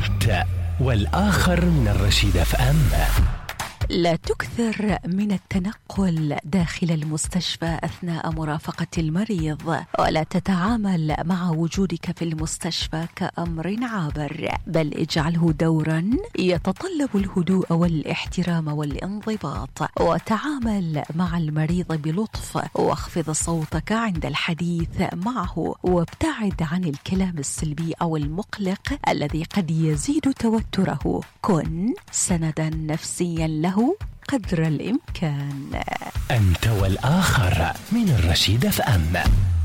أنت والآخر من الرشيد FM. لا تكثر من التنقل داخل المستشفى أثناء مرافقة المريض، ولا تتعامل مع وجودك في المستشفى كأمر عابر، بل اجعله دورا يتطلب الهدوء والاحترام والانضباط. وتعامل مع المريض بلطف، واخفض صوتك عند الحديث معه، وابتعد عن الكلام السلبي أو المقلق الذي قد يزيد توتره. كن سندا نفسيا له قدر الإمكان. أنت والآخر من الرشيد FM.